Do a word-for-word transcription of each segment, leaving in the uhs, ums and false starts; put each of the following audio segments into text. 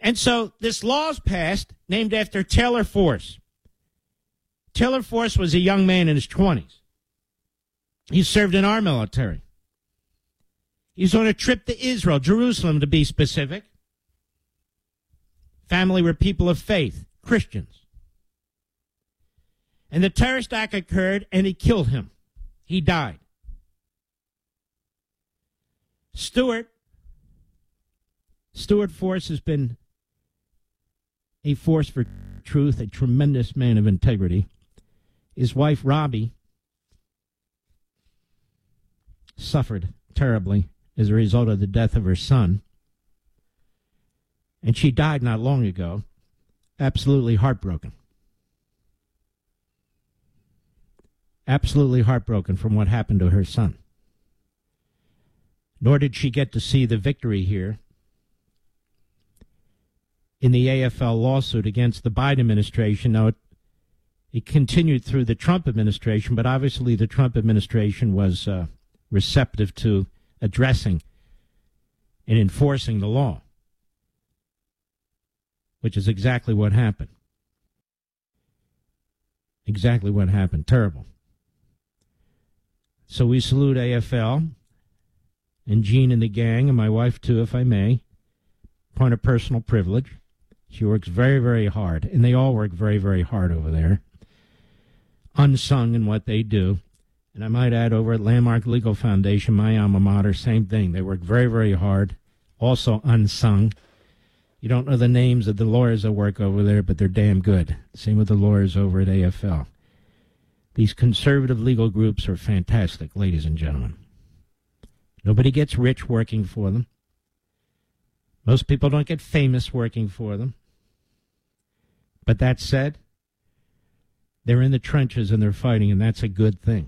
And so this law's passed, named after Taylor Force. Taylor Force was a young man in his twenties. He served in our military. He's on a trip to Israel, Jerusalem to be specific. Family were people of faith, Christians. And the terrorist act occurred, and he killed him. He died. Stuart, Stuart Force has been a force for truth, a tremendous man of integrity. His wife, Robbie, suffered terribly as a result of the death of her son. And she died not long ago, absolutely heartbroken. Absolutely heartbroken from what happened to her son. Nor did she get to see the victory here in the A F L lawsuit against the Biden administration. Now, it, it continued through the Trump administration, but obviously the Trump administration was uh, receptive to addressing and enforcing the law, which is exactly what happened. Exactly what happened. Terrible. So we salute A F L and Jean and the gang, and my wife too, if I may. Point of personal privilege. She works very, very hard, and they all work very, very hard over there. Unsung in what they do. And I might add, over at Landmark Legal Foundation, my alma mater, same thing. They work very, very hard, also unsung. You don't know the names of the lawyers that work over there, but they're damn good. Same with the lawyers over at A F L. These conservative legal groups are fantastic, ladies and gentlemen. Nobody gets rich working for them. Most people don't get famous working for them. But that said, they're in the trenches and they're fighting, and that's a good thing.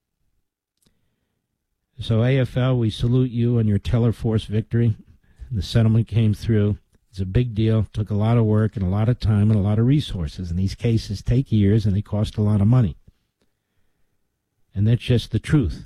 So A F L, we salute you on your Taylor Force victory. The settlement came through. It's a big deal. Took a lot of work and a lot of time and a lot of resources. And these cases take years and they cost a lot of money. And that's just the truth.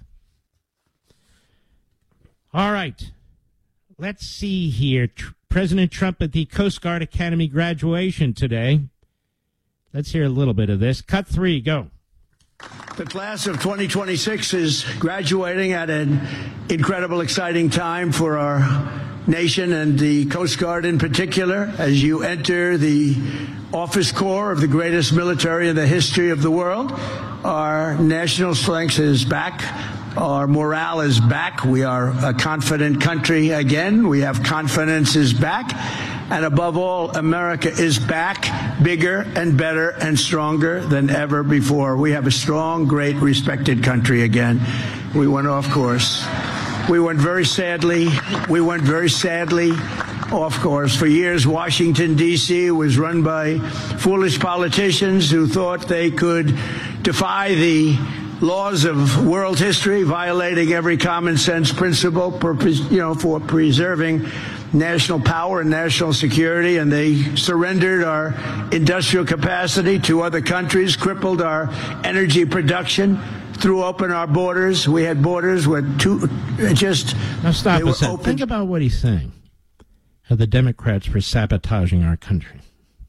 All right. Let's see here. Tr- President Trump at the Coast Guard Academy graduation today. Let's hear a little bit of this. Cut three, go. The class of twenty twenty-six is graduating at an incredible, exciting time for our nation and the Coast Guard in particular. As you enter the office corps of the greatest military in the history of the world, our national strength is back. Our morale is back. We are a confident country again. We have confidence is back. And above all, America is back, bigger and better and stronger than ever before. We have a strong, great, respected country again. We went off course. We went very sadly. We went very sadly off course. For years, Washington, D C was run by foolish politicians who thought they could defy the laws of world history, violating every common sense principle, you know, for preserving national power and national security, and they surrendered our industrial capacity to other countries, crippled our energy production, threw open our borders. We had borders with two, just now stop a second. Think about what he's saying. How the Democrats were sabotaging our country.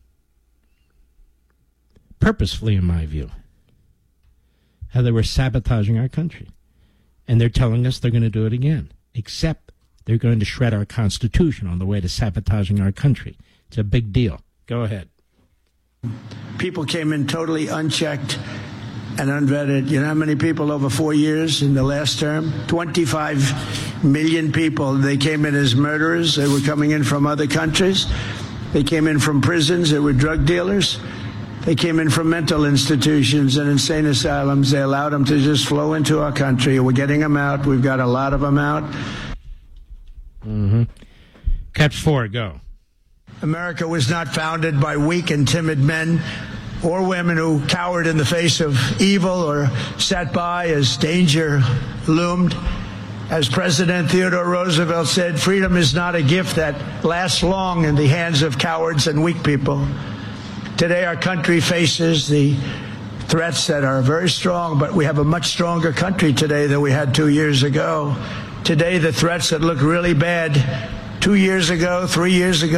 Purposefully, in my view. How they were sabotaging our country. And they're telling us they're going to do it again. Except they're going to shred our Constitution on the way to sabotaging our country. It's a big deal. Go ahead. People came in totally unchecked and unvetted. You know how many people over four years in the last term? twenty-five million people. They came in as murderers. They were coming in from other countries. They came in from prisons. They were drug dealers. They came in from mental institutions and insane asylums. They allowed them to just flow into our country. We're getting them out. We've got a lot of them out. Mm-hmm. Catch four, go. America was not founded by weak and timid men or women who cowered in the face of evil or sat by as danger loomed. As President Theodore Roosevelt said, freedom is not a gift that lasts long in the hands of cowards and weak people. Today, our country faces the threats that are very strong, but we have a much stronger country today than we had two years ago. Today, the threats that look really bad two years ago, three years ago,